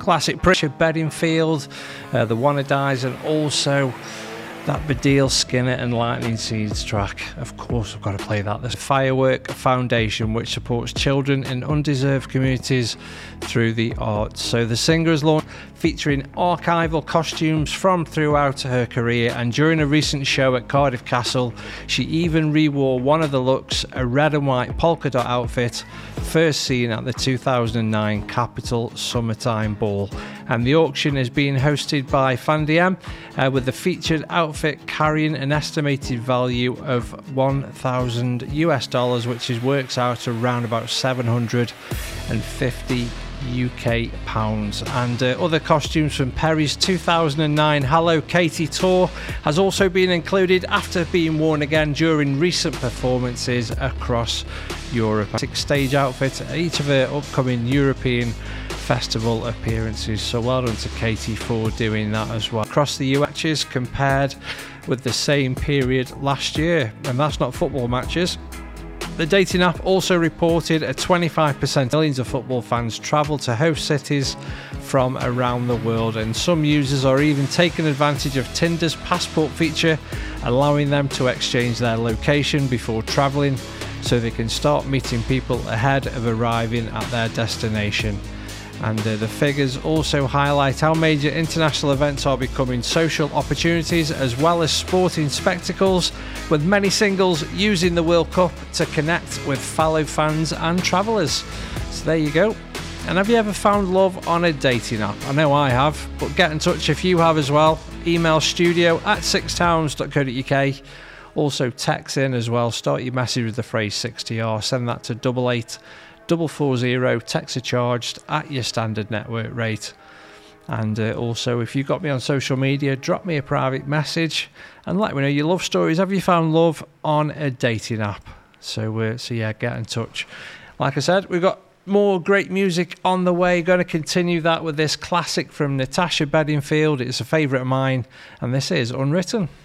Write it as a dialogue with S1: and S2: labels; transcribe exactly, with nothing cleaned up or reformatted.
S1: classic Richard Bedingfield, uh, The Wannadies, and also that Baddiel, Skinner and Lightning Seeds track. Of course, I've got to play that. There's a Firework Foundation which supports children in undeserved communities through the arts. So the singer is launched featuring archival costumes from throughout her career, and during a recent show at Cardiff Castle, she even re-wore one of the looks, a red and white polka dot outfit, first seen at the two thousand nine Capital Summertime Ball. And the auction is being hosted by Fandiem, uh, with the featured outfit carrying an estimated value of one thousand US dollars, which is works out around about seven hundred fifty U K pounds. And uh, other costumes from Perry's two thousand nine Hello Katie tour has also been included after being worn again during recent performances across Europe. Six stage outfits at each of her upcoming European festival appearances, so well done to Katie for doing that as well. Across the U S matches compared with the same period last year, and that's not football matches. The dating app also reported a twenty-five percent millions of football fans travel to host cities from around the world, and some users are even taking advantage of Tinder's passport feature, allowing them to exchange their location before travelling so they can start meeting people ahead of arriving at their destination. And uh, the figures also highlight how major international events are becoming social opportunities as well as sporting spectacles, with many singles using the World Cup to connect with fellow fans and travellers. So there you go. And have you ever found love on a dating app? I know I have, but get in touch if you have as well. Email studio at six towns dot co dot uk. Also text in as well. Start your message with the phrase sixty R. Send that to double eight double four zero. Text are charged at your standard network rate. And uh, also, if you've got me on social media, drop me a private message and let me know your love stories. Have you found love on a dating app? So, uh, so yeah, get in touch. Like I said, we've got more great music on the way. Going to continue that with this classic from Natasha Bedingfield. It's a favourite of mine, and this is Unwritten.